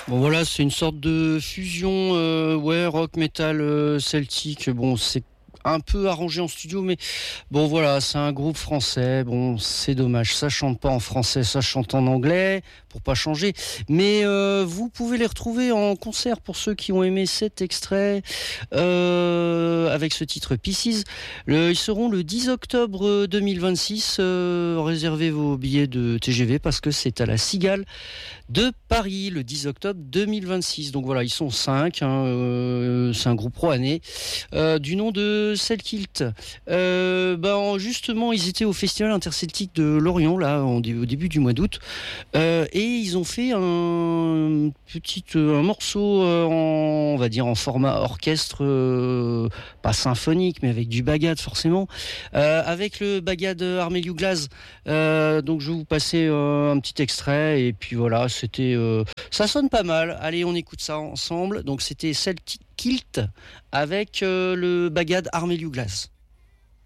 Bon voilà, c'est une sorte de fusion, ouais, rock, metal, celtique. Bon, c'est un peu arrangé en studio, mais bon voilà, c'est un groupe français. Bon, c'est dommage, ça chante pas en français, ça chante en anglais pour pas changer. Mais vous pouvez les retrouver en concert pour ceux qui ont aimé cet extrait avec ce titre Pieces. Ils seront le 10 octobre 2026. Réservez vos billets de TGV parce que c'est à la Cigale de Paris le 10 octobre 2026. Donc voilà, ils sont 5, hein, c'est un groupe rouennais du nom de Selkilt. Justement, ils étaient au Festival interceltique de Lorient là au début du mois d'août et ils ont fait un morceau on va dire en format orchestre, pas symphonique mais avec du bagad forcément, avec le bagad Armel Youglaz. Donc je vais vous passer un petit extrait et puis voilà, ça sonne pas mal. Allez, on écoute ça ensemble. Donc c'était Celtic Kilt avec le bagad Armel Youglaz.